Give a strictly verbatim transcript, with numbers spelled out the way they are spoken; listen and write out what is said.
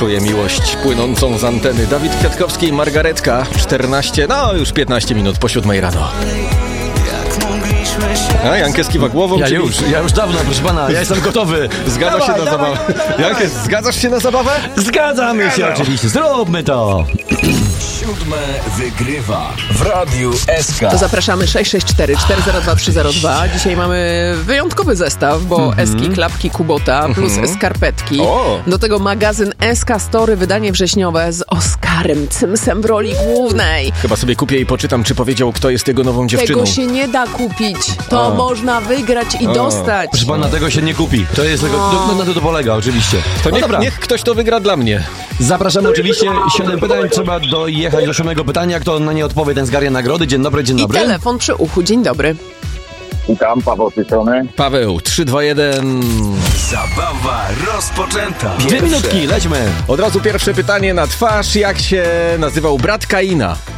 Czuję miłość płynącą z anteny. Dawid Kwiatkowski i Margaretka. czternaście, no już piętnaście minut po siódmej rano. A, Jankes kiwa głową. Ja czyli... już, ja już dawno, proszę pana, ja jestem gotowy. Zgadza dawaj, się na dawaj, zabawę. dawaj, dawaj. Jankes, zgadzasz się na zabawę? Zgadzamy się oczywiście, zróbmy to. Siódme wygrywa w Radiu S K. To zapraszamy sześć sześć cztery cztery zero dwa trzy zero dwa. Dzisiaj mamy wyjątkowy zestaw, bo mm-hmm. Eski, klapki Kubota plus mm-hmm. skarpetki. O. Do tego magazyn S K Story, wydanie wrześniowe z Oskarem Cymsem w roli głównej. Chyba sobie kupię i poczytam, czy powiedział, kto jest jego nową dziewczyną. Tego się nie da kupić. To A. można wygrać i A. dostać. Proszę pana, tego się nie kupi. To jest tego, no, na to to polega, oczywiście. To No niech, dobra, niech ktoś to wygra dla mnie. zapraszamy oczywiście. Siedem pytań, trzeba dojechać do siódmego pytania. Kto na nie odpowie, ten zgarnia nagrody. Dzień dobry, dzień I dobry. telefon przy uchu. Dzień dobry. Witam, Paweł z tej strony. Paweł, trzy, dwa, jeden. Zabawa rozpoczęta. Dwie minutki, lećmy. Od razu pierwsze pytanie na twarz. Jak się nazywał brat Kaina?